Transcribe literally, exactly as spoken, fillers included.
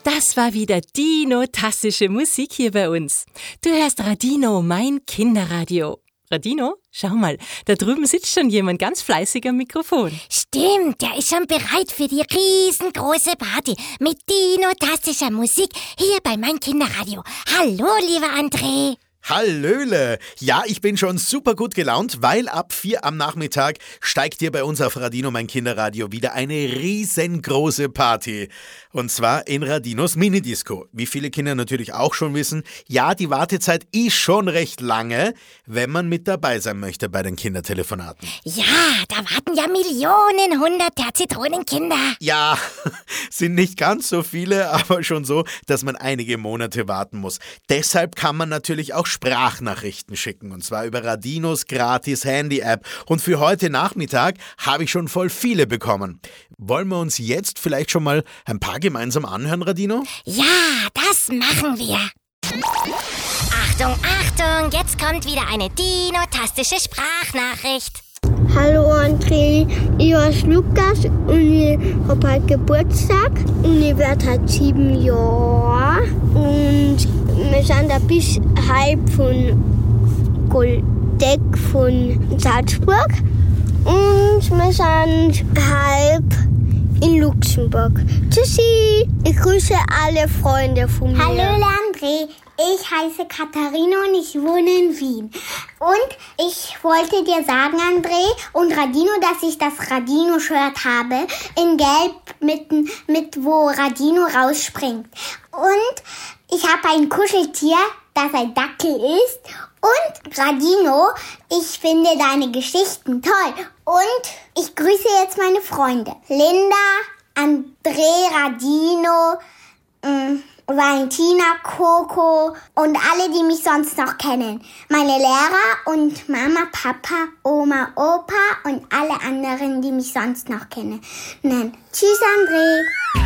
Das war wieder dino-tastische Musik hier bei uns. Du hörst Radino, mein Kinderradio. Radino, schau mal, da drüben sitzt schon jemand ganz fleißig am Mikrofon. Stimmt, der ist schon bereit für die riesengroße Party mit dino-tastischer Musik hier bei mein Kinderradio. Hallo, lieber André. Hallöle! Ja, ich bin schon super gut gelaunt, weil ab vier am Nachmittag steigt hier bei uns auf Radino mein Kinderradio wieder eine riesengroße Party. Und zwar in Radinos Minidisco. Wie viele Kinder natürlich auch schon wissen, ja, die Wartezeit ist schon recht lange, wenn man mit dabei sein möchte bei den Kindertelefonaten. Ja, da warten ja Millionen, hunderte Zitronenkinder. Ja, sind nicht ganz so viele, aber schon so, dass man einige Monate warten muss. Deshalb kann man natürlich auch Sprachnachrichten schicken, und zwar über Radinos gratis Handy-App. Und für heute Nachmittag habe ich schon voll viele bekommen. Wollen wir uns jetzt vielleicht schon mal ein paar gemeinsam anhören, Radino? Ja, das machen wir. Achtung, Achtung, jetzt kommt wieder eine dino-tastische Sprachnachricht. Hallo André, ich heiße Lukas und ich habe heute Geburtstag und ich werde heute sieben Jahre und wir sind ein bisschen halb von Goldeck von Salzburg und wir sind halb in Luxemburg. Tschüssi, ich grüße alle Freunde von mir. Hallo André, ich heiße Katharina und ich wohne in Wien. Und ich wollte dir sagen, André und Radino, dass ich das Radino-Shirt habe, in Gelb mit, mit wo Radino rausspringt. Und ich habe ein Kuscheltier, das ein Dackel ist. Und Radino, ich finde deine Geschichten toll. Und ich grüße jetzt meine Freunde. Linda, André, Radino, mh, Valentina, Coco und alle, die mich sonst noch kennen. Meine Lehrer und Mama, Papa, Oma, Opa und alle anderen, die mich sonst noch kennen. Tschüss, André.